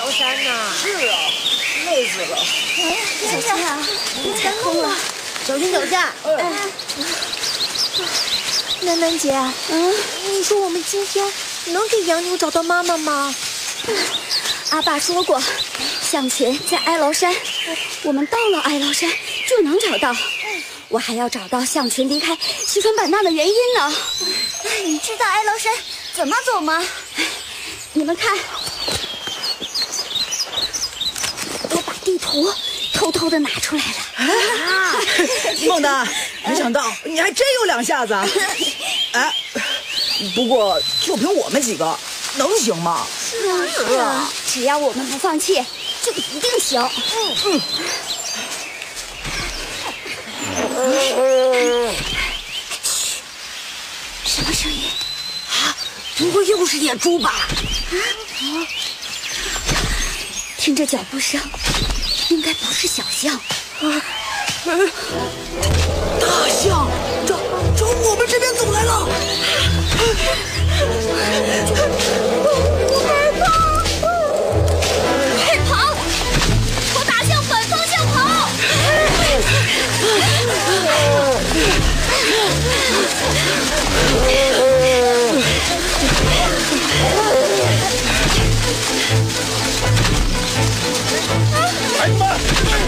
高山呢。 是啊，累死了。 小心啊，别踩空了， 小心脚下。 楠楠姐， 你说我们今天能给洋妞找到妈妈吗？ 阿爸说过，象群在哀牢山，我们到了哀牢山就能找到。我还要找到象群离开西双版纳的原因呢。你知道哀牢山怎么走吗？你们看，我把地图偷偷的拿出来了。 孟丹，没想到你还真有两下子啊！哎，不过就凭我们几个，能行吗？ 是啊，只要我们不放弃，就一定行。什么声音？ 啊，不会又是野猪吧？ 听着脚步声，应该不是小象。 大象朝我们这边走来了！